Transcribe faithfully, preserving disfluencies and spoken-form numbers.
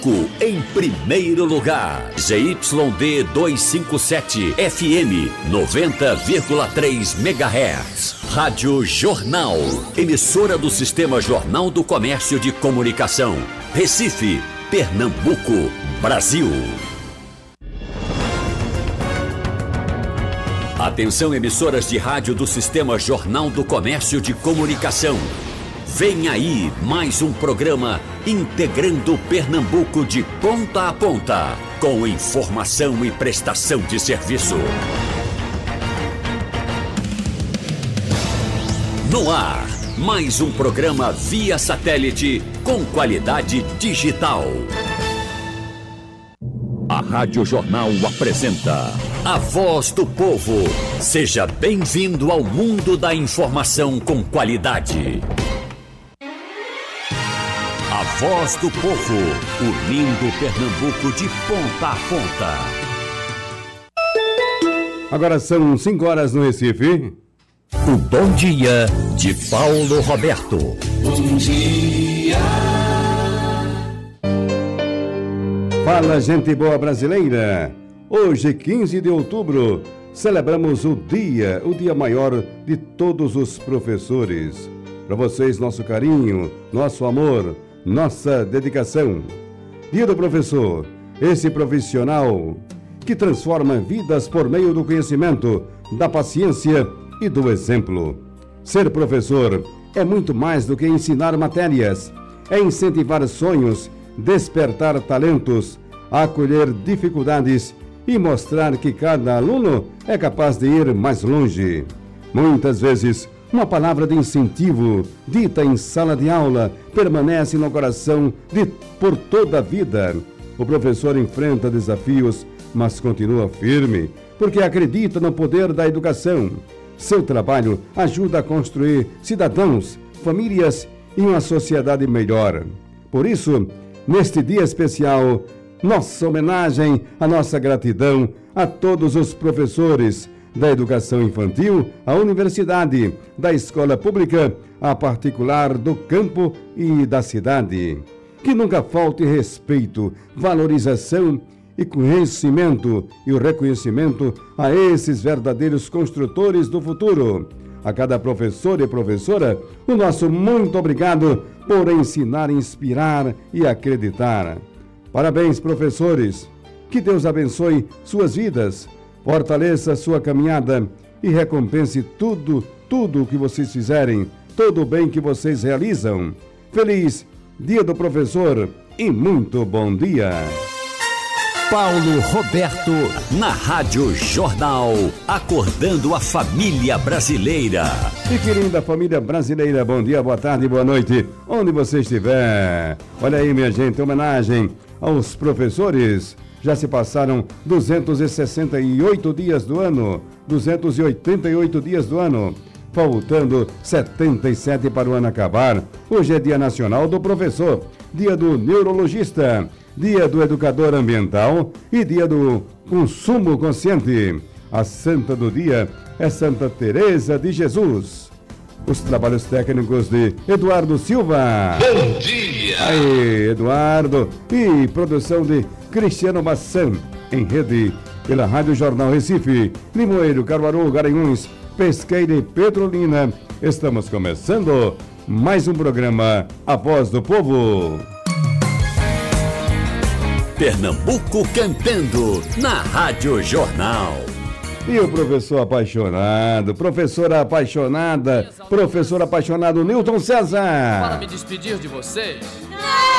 Em primeiro lugar, Z Y D duzentos e cinquenta e sete, F M noventa vírgula três megahertz. Rádio Jornal, emissora do Sistema Jornal do Comércio de Comunicação. Recife, Pernambuco, Brasil. Atenção, emissoras de rádio do Sistema Jornal do Comércio de Comunicação. Vem aí mais um programa integrando Pernambuco de ponta a ponta, com informação e prestação de serviço. No ar, mais um programa via satélite com qualidade digital. A Rádio Jornal apresenta A Voz do Povo. Seja bem-vindo ao mundo da informação com qualidade. A Voz do Povo, unindo Pernambuco de ponta a ponta. Agora são cinco horas no Recife. O Bom Dia de Paulo Roberto. Bom dia. Fala, gente boa brasileira. Hoje, quinze de outubro, celebramos o dia, o dia maior de todos os professores. Para vocês, nosso carinho, nosso amor, nossa dedicação. Dia do professor, esse profissional que transforma vidas por meio do conhecimento, da paciência e do exemplo. Ser professor é muito mais do que ensinar matérias, é incentivar sonhos, despertar talentos, acolher dificuldades e mostrar que cada aluno é capaz de ir mais longe. Muitas vezes, uma palavra de incentivo, dita em sala de aula, permanece no coração de por toda a vida. O professor enfrenta desafios, mas continua firme, porque acredita no poder da educação. Seu trabalho ajuda a construir cidadãos, famílias e uma sociedade melhor. Por isso, neste dia especial, nossa homenagem, a nossa gratidão a todos os professores da educação infantil, à universidade, da escola pública, à particular, do campo e da cidade. Que nunca falte respeito, valorização e conhecimento e o reconhecimento a esses verdadeiros construtores do futuro. A cada professor e professora, o nosso muito obrigado por ensinar, inspirar e acreditar. Parabéns, professores. Que Deus abençoe suas vidas, fortaleça sua caminhada e recompense tudo, tudo o que vocês fizerem, todo o bem que vocês realizam. Feliz Dia do Professor e muito bom dia. Paulo Roberto, na Rádio Jornal, acordando a família brasileira. E que linda família brasileira, bom dia, boa tarde, boa noite, onde você estiver. Olha aí, minha gente, homenagem aos professores. Já se passaram duzentos e sessenta e oito dias do ano, duzentos e oitenta e oito dias do ano, faltando setenta e sete para o ano acabar. Hoje é Dia Nacional do Professor, Dia do Neurologista, Dia do Educador Ambiental e Dia do Consumo Consciente. A santa do dia é Santa Teresa de Jesus. Os trabalhos técnicos de Eduardo Silva. Bom dia! Aí, Eduardo. E produção de Cristiano Massan, em rede pela Rádio Jornal Recife, Limoeiro, Caruaru, Garanhuns, Pesqueira e Petrolina. Estamos começando mais um programa A Voz do Povo. Pernambuco cantando na Rádio Jornal. E o professor apaixonado, professora apaixonada, professor apaixonado Newton César. Para me despedir de vocês.